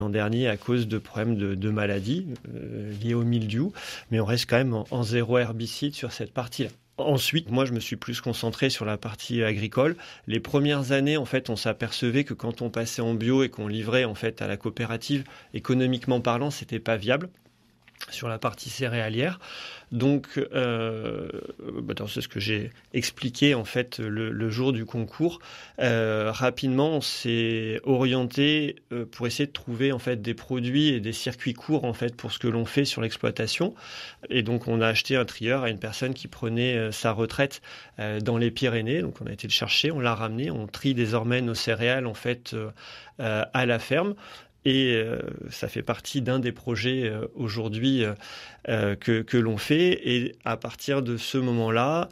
l'an dernier à cause de problèmes de maladies liés au mildiou, mais on reste quand même en zéro herbicide sur cette partie-là. Ensuite, moi, je me suis plus concentré sur la partie agricole. Les premières années, en fait, on s'apercevait que quand on passait en bio et qu'on livrait, en fait, à la coopérative, économiquement parlant, c'était pas viable sur la partie céréalière. Donc, c'est ce que j'ai expliqué en fait le jour du concours. Rapidement, on s'est orienté pour essayer de trouver en fait des produits et des circuits courts en fait pour ce que l'on fait sur l'exploitation. Et donc, on a acheté un trieur à une personne qui prenait sa retraite dans les Pyrénées. Donc, on a été le chercher, on l'a ramené, on trie désormais nos céréales en fait à la ferme. Et ça fait partie d'un des projets aujourd'hui que l'on fait. Et à partir de ce moment-là,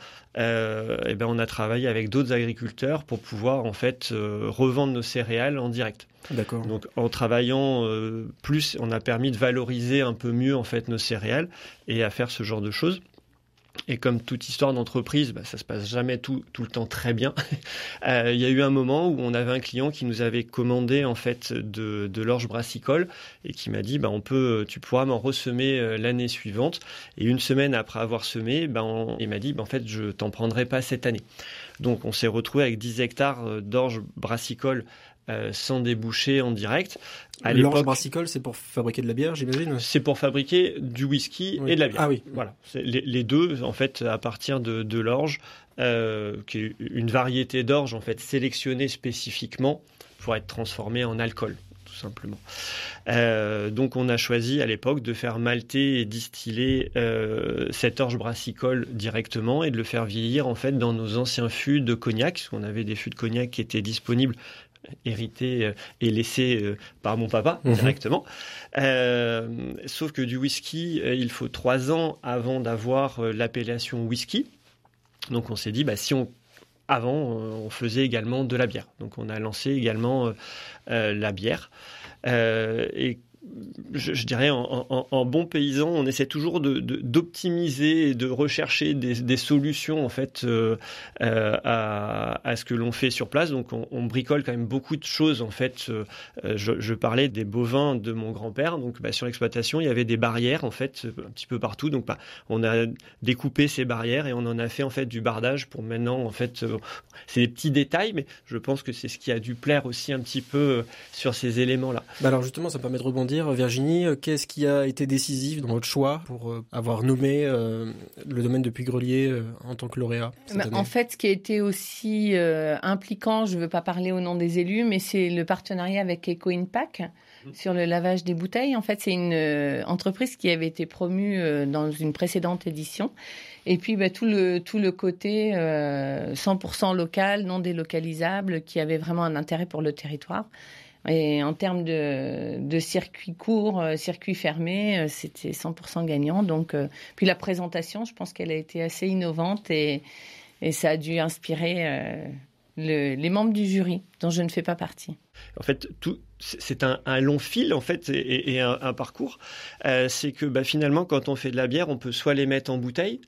on a travaillé avec d'autres agriculteurs pour pouvoir en fait revendre nos céréales en direct. D'accord. Donc en travaillant plus, on a permis de valoriser un peu mieux en fait nos céréales et à faire ce genre de choses. Et comme toute histoire d'entreprise, ça se passe jamais tout le temps très bien. Il y a eu un moment où on avait un client qui nous avait commandé en fait de l'orge brassicole et qui m'a dit tu pourras m'en ressemer l'année suivante. Et une semaine après avoir semé, il m'a dit en fait je t'en prendrai pas cette année. Donc on s'est retrouvé avec 10 hectares d'orge brassicole sans déboucher en direct. L'orge brassicole, c'est pour fabriquer de la bière, j'imagine ? C'est pour fabriquer du whisky et de la bière. Ah oui. Voilà. C'est les deux, en fait, à partir de l'orge, qui est une variété d'orge, en fait, sélectionnée spécifiquement pour être transformée en alcool, tout simplement. Donc, on a choisi à l'époque de faire malter et distiller cette orge brassicole directement et de le faire vieillir, en fait, dans nos anciens fûts de cognac, parce qu'on avait des fûts de cognac qui étaient disponibles hérité et laissé par mon papa directement. Sauf que du whisky, il faut 3 ans avant d'avoir l'appellation whisky. Donc on s'est dit, avant, on faisait également de la bière. Donc on a lancé également la bière. Et je dirais en bon paysan, on essaie toujours d'optimiser et de rechercher des solutions en fait à ce que l'on fait sur place. Donc on bricole quand même beaucoup de choses en fait. Je parlais des bovins de mon grand-père. Donc sur l'exploitation, il y avait des barrières en fait un petit peu partout. Donc on a découpé ces barrières et on en a fait en fait du bardage pour maintenant en fait. C'est des petits détails, mais je pense que c'est ce qui a dû plaire aussi un petit peu sur ces éléments-là. Alors justement, ça me permet de rebondir. Virginie, qu'est-ce qui a été décisif dans votre choix pour avoir nommé le domaine de Puy-Grelier en tant que lauréat cette année ? En fait, ce qui a été aussi impliquant, je ne veux pas parler au nom des élus, mais c'est le partenariat avec Eco-Impact sur le lavage des bouteilles. En fait, c'est une entreprise qui avait été promue dans une précédente édition. Et puis, tout le côté 100% local, non délocalisable, qui avait vraiment un intérêt pour le territoire. Et en termes de circuits courts, circuits fermés, c'était 100% gagnant. Donc, puis la présentation, je pense qu'elle a été assez innovante et ça a dû inspirer les membres du jury, dont je ne fais pas partie. En fait, c'est un long fil en fait et un parcours. C'est que finalement, quand on fait de la bière, on peut soit les mettre en bouteille.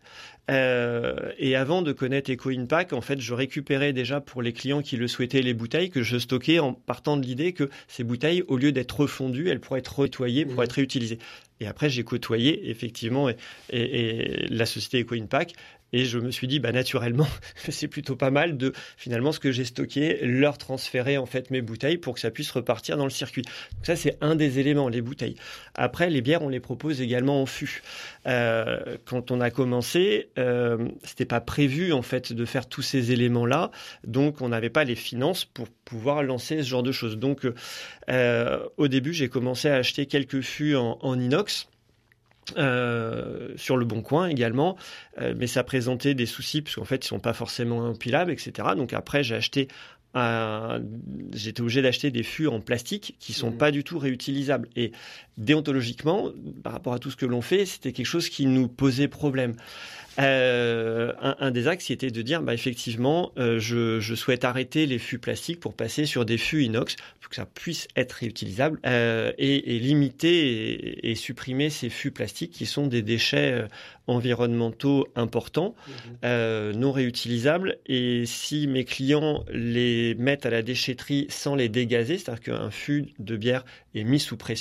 Et avant de connaître Eco-Impact, en fait, je récupérais déjà pour les clients qui le souhaitaient les bouteilles que je stockais en partant de l'idée que ces bouteilles, au lieu d'être refondues, elles pourraient être nettoyées pour être réutilisées. Et après, j'ai côtoyé effectivement et la société Eco-Impact. Et je me suis dit, naturellement, c'est plutôt pas mal de, finalement, ce que j'ai stocké, leur transférer, en fait, mes bouteilles pour que ça puisse repartir dans le circuit. Donc ça, c'est un des éléments, les bouteilles. Après, les bières, on les propose également en fût. Quand on a commencé, c'était pas prévu, en fait, de faire tous ces éléments-là. Donc, on n'avait pas les finances pour pouvoir lancer ce genre de choses. Donc, au début, j'ai commencé à acheter quelques fûts en inox. Sur le Bon Coin également, mais ça présentait des soucis parce qu'en fait ils sont pas forcément empilables, etc. Donc après j'étais obligé d'acheter des fûts en plastique qui sont pas du tout réutilisables. Et déontologiquement, par rapport à tout ce que l'on fait, c'était quelque chose qui nous posait problème. un des axes était de dire, effectivement, je souhaite arrêter les fûts plastiques pour passer sur des fûts inox, pour que ça puisse être réutilisable, et limiter et supprimer ces fûts plastiques qui sont des déchets environnementaux importants, non réutilisables. Et si mes clients les mettent à la déchetterie sans les dégazer, c'est-à-dire qu'un fût de bière est mis sous pression,